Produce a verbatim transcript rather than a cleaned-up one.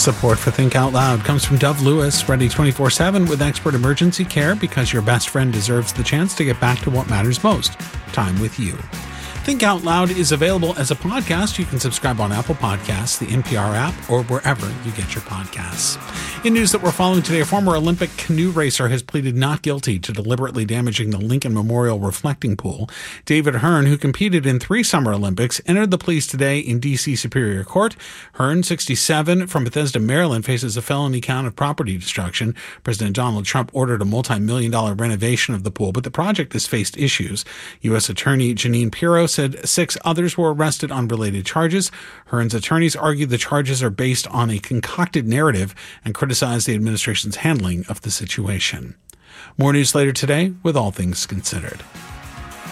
Support for Think Out Loud comes from Dove Lewis, ready twenty-four seven with expert emergency care because your best friend deserves the chance to get back to what matters most, time with you. Think Out Loud is available as a podcast. You can subscribe on Apple Podcasts, the N P R app, or wherever you get your podcasts. In news that we're following today, a former Olympic canoe racer has pleaded not guilty to deliberately damaging the Lincoln Memorial reflecting pool. David Hearn, who competed in three Summer Olympics, entered the pleas today in D C Superior Court. Hearn, sixty-seven, from Bethesda, Maryland, faces a felony count of property destruction. President Donald Trump ordered a multi-million dollar renovation of the pool, but the project has faced issues. U S Attorney Jeanine Pirro said six others were arrested on related charges. Hearn's attorneys argue the charges are based on a concocted narrative and criticized the administration's handling of the situation. More news later today with All Things Considered.